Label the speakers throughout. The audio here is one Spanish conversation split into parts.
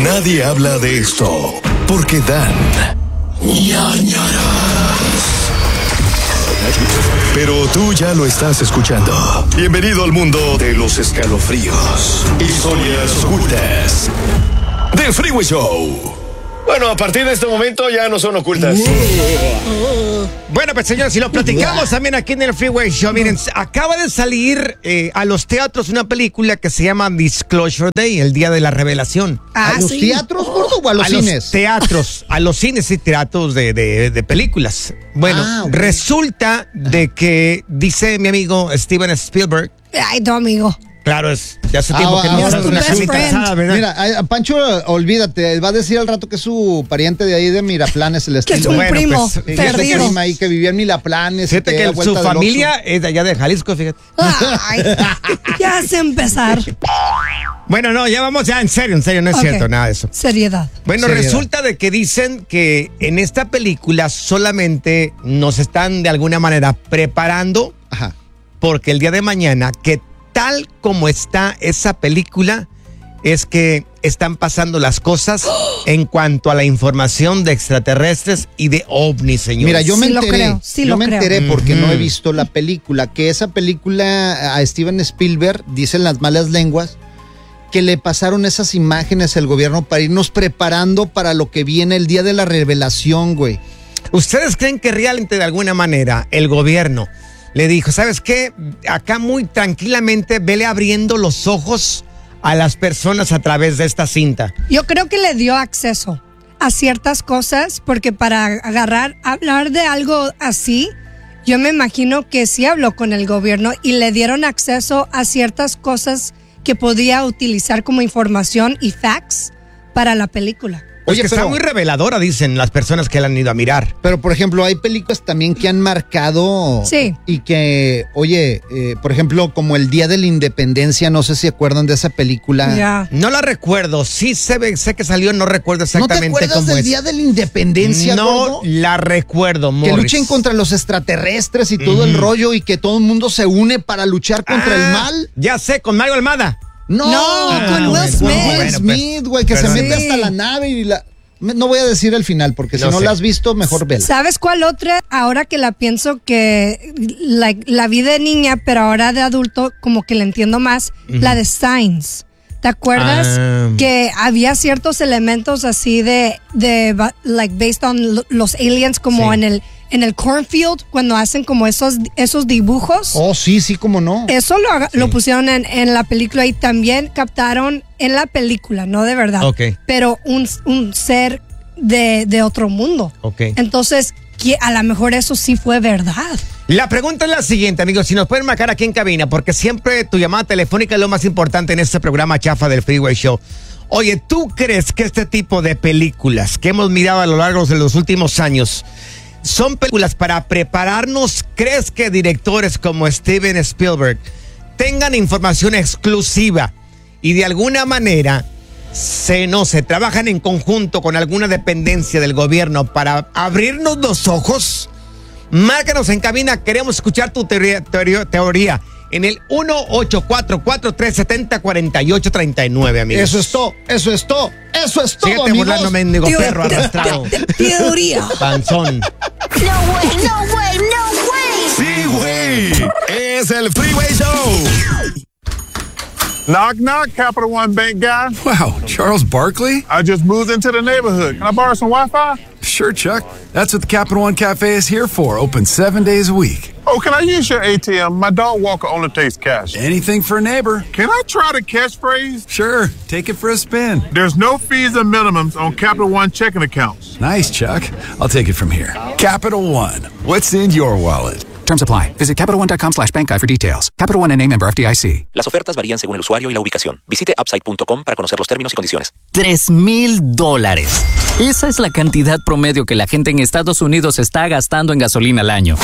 Speaker 1: Nadie habla de esto porque dan ñañaras. Pero tú ya lo estás escuchando. Bienvenido al mundo de los escalofríos, historias ocultas del Freeway Show. Bueno, a partir de este momento ya no son ocultas.
Speaker 2: Bueno, pues señores, si lo platicamos también aquí en el Freeway Show, miren, acaba de salir a los teatros una película que se llama Disclosure Day, el día de la revelación.
Speaker 3: ¿A los teatros, gordo, o a los cines?
Speaker 2: Los teatros, a los cines y teatros de películas. Bueno,
Speaker 3: okay.
Speaker 2: Resulta de que, dice mi amigo Steven Spielberg.
Speaker 4: Ay, tu amigo.
Speaker 2: Claro, ya hace tiempo que no
Speaker 4: es tu best friend.
Speaker 2: ¿verdad?
Speaker 3: Mira, Pancho, olvídate, va a decir al rato que es su pariente de ahí de Miraplanes, el
Speaker 4: Que es un primo
Speaker 3: pues,
Speaker 4: perdido.
Speaker 3: prima ahí que vivía en Miraplanes.
Speaker 2: Fíjate que su familia es de allá de Jalisco, fíjate.
Speaker 4: Ay, ya hace empezar.
Speaker 2: Bueno, no, ya vamos, ya en serio, no es cierto, nada de eso.
Speaker 4: Seriedad.
Speaker 2: Bueno, resulta de que dicen que en esta película solamente nos están de alguna manera preparando.
Speaker 3: Ajá.
Speaker 2: Porque el día de mañana, que tal como está esa película, es que están pasando las cosas en cuanto a la información de extraterrestres y de ovnis, señores.
Speaker 3: Mira, yo me
Speaker 4: Sí lo
Speaker 3: enteré,
Speaker 4: creo, sí lo creo.
Speaker 3: enteré porque no he visto la película, que esa película a Steven Spielberg, dicen las malas lenguas, que le pasaron esas imágenes al gobierno para irnos preparando para lo que viene el día de la revelación, güey.
Speaker 2: ¿Ustedes creen que realmente de alguna manera el gobierno le dijo, ¿sabes qué? Acá muy tranquilamente vele abriendo los ojos a las personas a través de esta cinta?
Speaker 4: Yo creo que le dio acceso a ciertas cosas, porque para hablar de algo así, yo me imagino que sí habló con el gobierno y le dieron acceso a ciertas cosas que podía utilizar como información y facts para la película.
Speaker 2: Oye, está muy reveladora, dicen las personas que la han ido a mirar.
Speaker 3: Pero, por ejemplo, hay películas también que han marcado.
Speaker 4: Sí.
Speaker 3: Y que, oye, por ejemplo, como el Día de la Independencia, no sé si se acuerdan de esa película.
Speaker 4: Ya.
Speaker 2: No la recuerdo, sí sé que salió, no recuerdo exactamente cómo es.
Speaker 3: ¿No te acuerdas del Día de la Independencia,
Speaker 2: No
Speaker 3: gordo?
Speaker 2: la recuerdo, Morris.
Speaker 3: Que luchen contra los extraterrestres y todo el rollo y que todo el mundo se une para luchar contra el mal.
Speaker 2: Ya sé, con Mario Almada.
Speaker 4: No, con Will Smith.
Speaker 3: Will Smith, güey, que se mete hasta la nave y la... No voy a decir el final, porque si no la has visto, mejor vela.
Speaker 4: ¿Sabes cuál otra? Ahora que la pienso, que la vi de niña, pero ahora de adulto como que la entiendo más, la de Signs. ¿Te acuerdas? Que había ciertos elementos así de like based on los aliens, como en el cornfield, cuando hacen como esos dibujos.
Speaker 3: Oh, sí, como no.
Speaker 4: Eso lo pusieron en la película, y también captaron en la película, no de verdad, pero un ser de otro mundo. Entonces, a lo mejor eso sí fue verdad.
Speaker 2: La pregunta es la siguiente, amigos, si nos pueden marcar aquí en cabina, porque siempre tu llamada telefónica es lo más importante en este programa chafa del Freeway Show. Oye, ¿tú crees que este tipo de películas que hemos mirado a lo largo de los últimos años son películas para prepararnos? ¿Crees que directores como Steven Spielberg tengan información exclusiva y de alguna manera se trabajan en conjunto con alguna dependencia del gobierno para abrirnos los ojos? Márcanos en cabina, queremos escuchar tu teoría en el 1-844-370-4839, amigos.
Speaker 3: Eso es todo,
Speaker 2: Síguete
Speaker 3: amigos.
Speaker 2: burlando, mendigo perro arrastrado.
Speaker 4: Teoría.
Speaker 2: Panzón.
Speaker 5: No way.
Speaker 1: Sí, güey. Es el Freeway Show.
Speaker 6: Knock, knock, Capital One Bank guy.
Speaker 7: Wow, Charles Barkley?
Speaker 6: I just moved into the neighborhood. Can I borrow some Wi-Fi?
Speaker 7: Sure, Chuck. That's what the Capital One Cafe is here for. Open 7 days a week.
Speaker 6: Oh, can I use your ATM? My dog walker only takes cash.
Speaker 7: Anything for a neighbor.
Speaker 6: Can I try the catchphrase?
Speaker 7: Sure, take it for a spin.
Speaker 6: There's no fees and minimums on Capital One checking accounts.
Speaker 7: Nice, Chuck. I'll take it from here. Capital One. What's in your wallet?
Speaker 8: Terms apply. Visit CapitalOne.com/bankguide for details. Capital One N.A. member FDIC.
Speaker 9: Las ofertas varían según el usuario y la ubicación. Visite Upside.com para conocer los términos y condiciones.
Speaker 10: $3,000.
Speaker 9: Esa es la cantidad promedio que la gente en Estados Unidos está gastando en gasolina al año.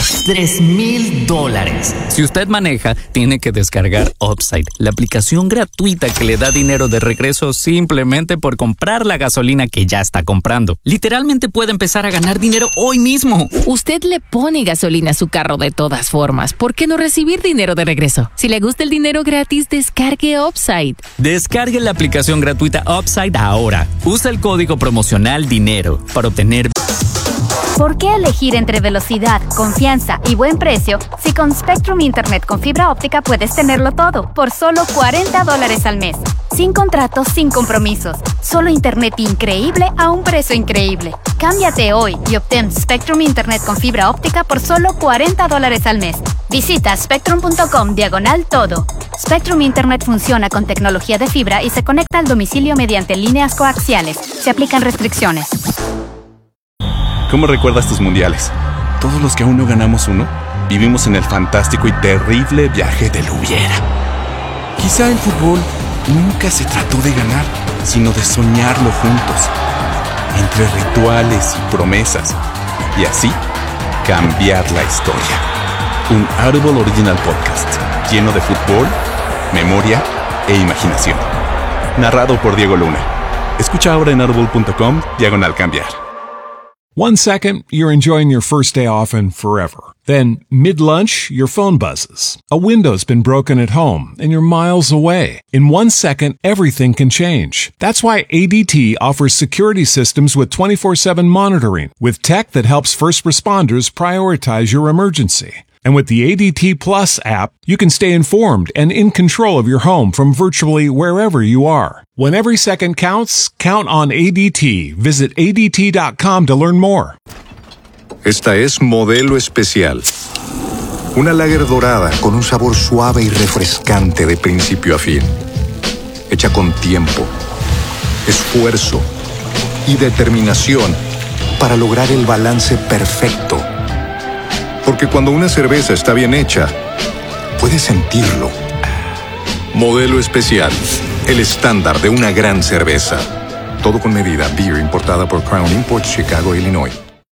Speaker 9: $3,000. Si usted maneja, tiene que descargar Upside, la aplicación gratuita que le da dinero de regreso simplemente por comprar la gasolina que ya está comprando. Literalmente puede empezar a ganar dinero hoy mismo.
Speaker 10: Usted le pone gasolina a su carro de todas formas. ¿Por qué no recibir dinero de regreso? Si le gusta el dinero gratis, descargue Upside.
Speaker 9: Descargue la aplicación gratuita Upside ahora. Usa el código promocional DINERO para obtener...
Speaker 11: ¿Por qué elegir entre velocidad, confianza y buen precio si con Spectrum Internet con fibra óptica puedes tenerlo todo por solo $40 al mes? Sin contratos, sin compromisos. Solo internet increíble a un precio increíble. Cámbiate hoy y obtén Spectrum Internet con fibra óptica por solo $40 al mes. Visita spectrum.com/todo. Spectrum Internet funciona con tecnología de fibra y se conecta al domicilio mediante líneas coaxiales. Se aplican restricciones.
Speaker 12: ¿Cómo recuerdas tus mundiales? Todos los que aún no ganamos uno, vivimos en el fantástico y terrible viaje del hubiera. Quizá el fútbol nunca se trató de ganar, sino de soñarlo juntos, entre rituales y promesas, y así cambiar la historia. Un Audible Original Podcast, lleno de fútbol, memoria e imaginación. Narrado por Diego Luna. Escucha ahora en audible.com/cambiar.
Speaker 13: 1 second, you're enjoying your first day off and forever. Then, mid-lunch, your phone buzzes. A window's been broken at home and you're miles away. In 1 second, everything can change. That's why ADT offers security systems with 24/7 monitoring, with tech that helps first responders prioritize your emergency. And with the ADT Plus app, you can stay informed and in control of your home from virtually wherever you are. When every second counts, count on ADT. Visit ADT.com to learn more.
Speaker 14: Esta es Modelo Especial. Una lager dorada con un sabor suave y refrescante de principio a fin. Hecha con tiempo, esfuerzo y determinación para lograr el balance perfecto. Porque cuando una cerveza está bien hecha, puedes sentirlo. Modelo Especial, el estándar de una gran cerveza. Todo con medida. Beer importada por Crown Imports, Chicago, Illinois.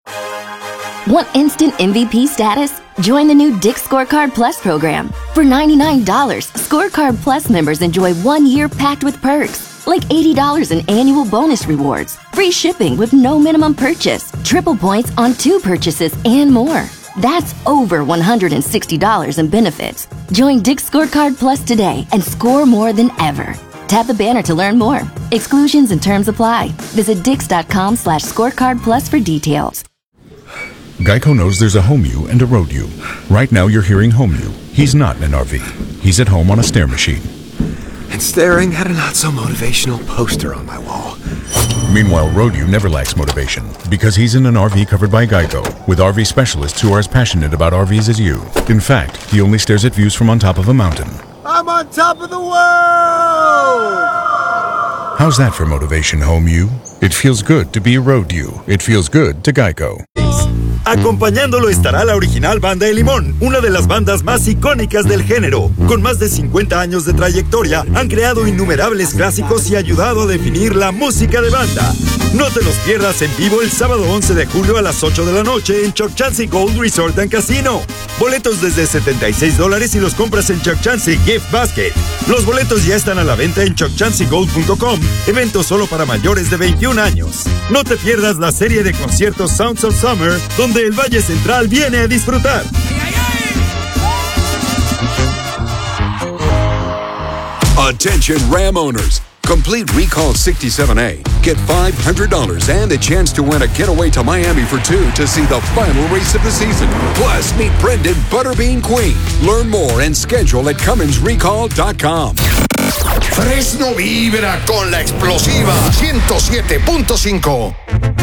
Speaker 15: Want instant MVP status? Join the new Dick's Scorecard Plus program. For $99, Scorecard Plus members enjoy 1 year packed with perks, like $80 in annual bonus rewards, free shipping with no minimum purchase, triple points on 2 purchases, and more. That's over $160 in benefits. Join Dick's Scorecard Plus today and score more than ever. Tap the banner to learn more. Exclusions and terms apply. Visit dix.com/scorecard plus for details.
Speaker 16: Geico knows there's a home you and a road you. Right now you're hearing home you. He's not in an RV. He's at home on a stair machine.
Speaker 17: And staring at a not-so-motivational poster on my wall.
Speaker 16: Meanwhile, Road-U never lacks motivation because he's in an RV covered by Geico with RV specialists who are as passionate about RVs as you. In fact, he only stares at views from on top of a mountain.
Speaker 17: I'm on top of the world!
Speaker 16: How's that for motivation, Home-U? It feels good to be Road-U. It feels good to Geico.
Speaker 18: Acompañándolo estará la original Banda El Limón, una de las bandas más icónicas del género. Con más de 50 años de trayectoria, han creado innumerables clásicos y ayudado a definir la música de banda. No te los pierdas en vivo el sábado 11 de julio a las 8 de la noche en Choctansy Gold Resort and Casino. Boletos desde $76 y los compras en Choctansy Gift Basket. Los boletos ya están a la venta en choctancygold.com. Evento solo para mayores de 21 años. No te pierdas la serie de conciertos Sounds of Summer, donde el Valle Central viene a disfrutar.
Speaker 19: Attention Ram owners. Complete Recall 67A. Get $500 and a chance to win a getaway to Miami for 2 to see the final race of the season. Plus, meet Brendan Butterbean Queen. Learn more and schedule at CumminsRecall.com.
Speaker 1: Fresno vibra con la explosiva 107.5.